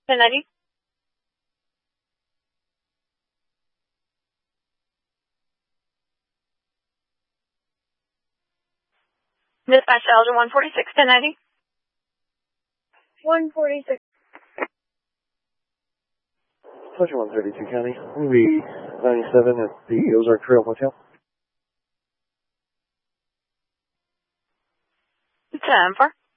1090. Dispatch to Elgin 146, 1090. 146. Pleasure 132 County. I'm going to be 97 at the Ozark Trail Hotel. 10-4.